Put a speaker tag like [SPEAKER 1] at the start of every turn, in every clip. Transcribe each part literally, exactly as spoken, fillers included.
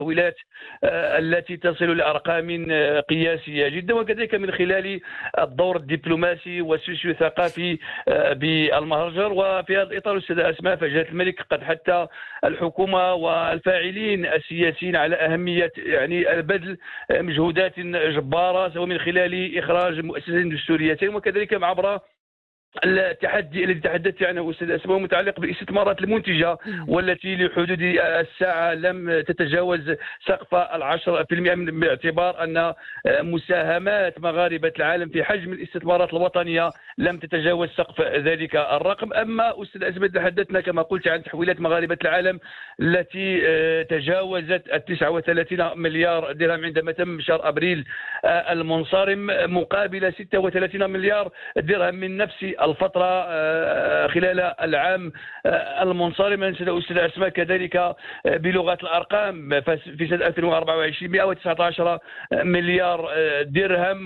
[SPEAKER 1] التحويلات التي تصل لأرقام قياسية جدا، وكذلك من خلال الدور الدبلوماسي والسوسيو ثقافي بالمهجر. وفي هذا الإطار أستاذة أسماء، فجلالة الملك قد حث الحكومة والفاعلين السياسيين على أهمية يعني البذل مجهودات جبارة، سواء من خلال إخراج مؤسستين دستوريتين وكذلك عبر التحدي الذي تحدثت عنه استاذ اسماء متعلق بالاستثمارات المنتجه، والتي لحدود الساعه لم تتجاوز سقف العشرة في المئة، باعتبار ان مساهمات مغاربه العالم في حجم الاستثمارات الوطنيه لم تتجاوز سقف ذلك الرقم. اما استاذ اسماء تحدثنا كما قلت عن تحويلات مغاربه العالم التي تجاوزت تسعة وثلاثين مليار درهم عندما تم شهر ابريل المنصرم، مقابل ستة وثلاثين مليار درهم من نفس الفترة خلال العام المنصرم. أستاذ أسماء كذلك بلغة الأرقام في سنة ألفين وأربعة وعشرين مئة وتسعة عشر مليار درهم،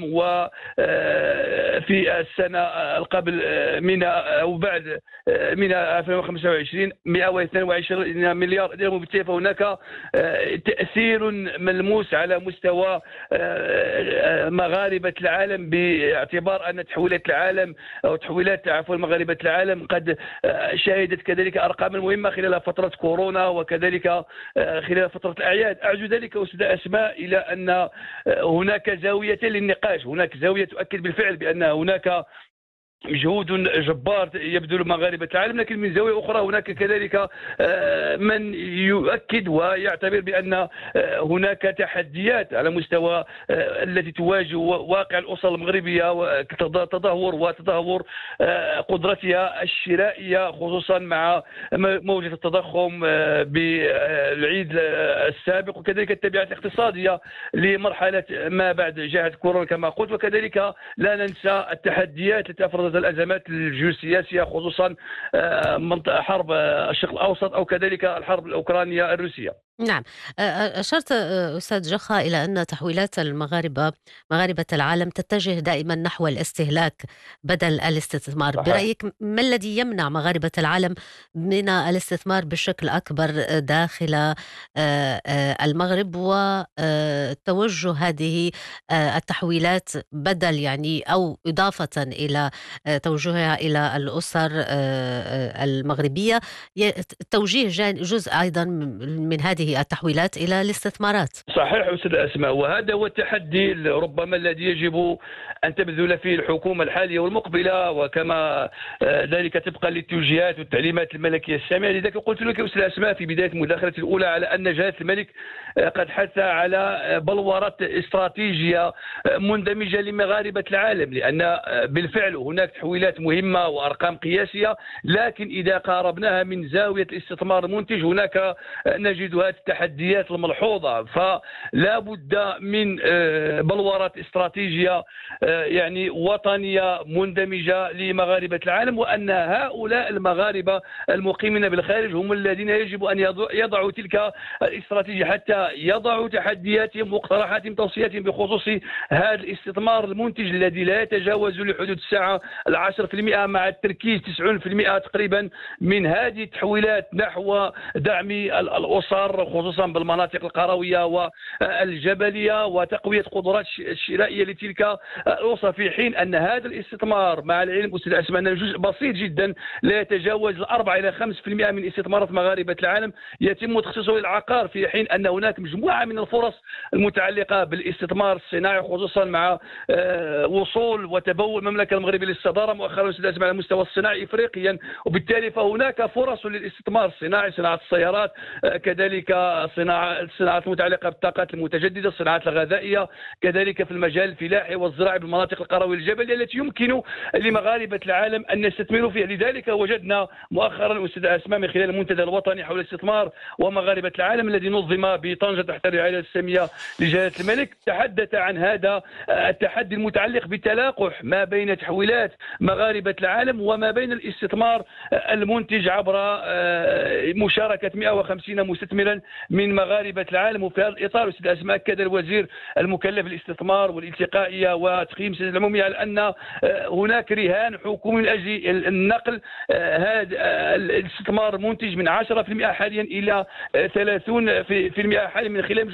[SPEAKER 1] وفي السنة قبل من أو بعد من ألفين وخمسة وعشرين مئة واثنين وعشرين مليار درهم. وبالتالي فهناك تأثير ملموس على مستوى مغاربة العالم، باعتبار أن تحويلات العالم أو تحويلات عفوا مغاربة العالم قد شهدت كذلك أرقاما مهمة خلال فترة كورونا وكذلك خلال فترة الأعياد. أرجو ذلك أستاذة أسماء إلى أن هناك زاويتين للنقاش، هناك زاوية تؤكد بالفعل بأن هناك مجهود جبار يبذل مغاربة العالم، لكن من زاوية أخرى هناك كذلك من يؤكد ويعتبر بأن هناك تحديات على مستوى التي تواجه واقع الأسر المغربية وتدهور وتدهور قدرتها الشرائية، خصوصا مع موجة التضخم بالعيد السابق، وكذلك التبعات الاقتصادية لمرحلة ما بعد جائحة كورونا كما قلت. وكذلك لا ننسى التحديات التي أفرزت الأزمات الجيوسياسية، خصوصا منطقة حرب الشرق الأوسط أو كذلك الحرب الأوكرانية الروسية.
[SPEAKER 2] نعم. أشرت أستاذ جخا إلى أن تحويلات المغاربة مغاربة العالم تتجه دائما نحو الاستهلاك بدل الاستثمار.
[SPEAKER 1] صحيح.
[SPEAKER 2] برأيك ما الذي يمنع مغاربة العالم من الاستثمار بشكل أكبر داخل المغرب وتوجه هذه التحويلات بدل يعني أو إضافة إلى توجهها إلى الأسر المغربية، توجيه جزء أيضا من هذه التحويلات إلى الاستثمارات؟
[SPEAKER 1] صحيح أستاذ أسماء، وهذا هو التحدي ربما الذي يجب أن تبذل فيه الحكومة الحالية والمقبلة، وكما ذلك طبقا للتوجيهات والتعليمات الملكية السامية. لذلك قلت لك أستاذ أسماء في بداية مداخلتي الأولى على أن جلالة الملك قد حث على بلورة استراتيجية مندمجة لمغاربة العالم، لأن بالفعل هناك تحويلات مهمة وأرقام قياسية، لكن إذا قاربناها من زاوية الاستثمار المنتج هناك نجد هذه التحديات الملحوظة. فلا بد من بلورة استراتيجية يعني وطنية مندمجة لمغاربة العالم، وأن هؤلاء المغاربة المقيمين بالخارج هم الذين يجب أن يضعوا تلك الاستراتيجية حتى يضعوا تحدياتهم واقتراحاتهم توصياتهم بخصوص هذا الاستثمار المنتج الذي لا يتجاوز لحدود الساعة العشرة في المئة، مع التركيز تسعين في المئة تقريبا من هذه التحويلات نحو دعم الأسر، خصوصا بالمناطق القروية والجبلية، وتقوية قدرات الشرائية لتلك الأسر، في حين أن هذا الاستثمار مع العلم أستاذ أسماء أن جزء بسيط جدا لا يتجاوز الأربعة إلى خمسة في المئة من استثمارات مغاربة العالم يتم تخصيصه للعقار، في حين أن هناك مجموعة من الفرص المتعلقة بالاستثمار الصناعي، خصوصا مع وصول وتبول المملكة المغربية للصدارة مؤخرا أستاذ أسماء على المستوى الصناعي إفريقيا، وبالتالي فهناك فرص للاستثمار الصناعي، صناعة السيارات، كذلك صناعة الصناعات المتعلقة بالطاقات المتجددة، الصناعات الغذائية، كذلك في المجال الفلاحي والزراعي بالمناطق القروية الجبلية التي يمكن لمغاربة العالم أن يستثمروا فيها. لذلك وجدنا مؤخرا أستاذ أسماء من خلال المنتدى الوطني حول الاستثمار ومغاربة العالم الذي نظم بطنجة تحت الرعاية السامية لجلالة الملك، تحدث عن هذا التحدي المتعلق بتلاقح ما بين تحويلات مغاربة العالم وما بين الاستثمار المنتج عبر مشاركة مئة وخمسين مستثمرا من مغاربه العالم. وفي هذا الاطار استاذ اسماء اكد الوزير المكلف بالاستثمار والالتقائيه وتقييم السياسه العموميه على ان هناك رهان حكومي من اجل النقل هذا الاستثمار المنتج من عشرة بالمئة حاليا الى ثلاثين بالمئة حاليا من خلال